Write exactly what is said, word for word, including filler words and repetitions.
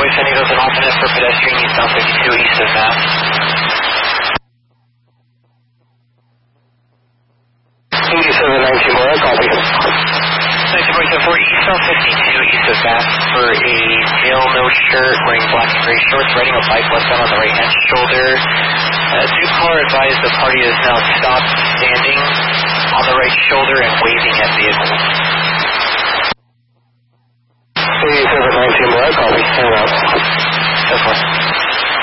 San Diego's an alternate for pedestrian eastbound fifty-two east of Mass. eighty-seven nineteen more, copy. nineteen point seven four eastbound fifty-two east of Mass for a male, no shirt, wearing black and gray shorts, riding a bike westbound on the right hand shoulder. Uh, two caller advised the party is now stopped, standing on the right shoulder and waving at vehicles.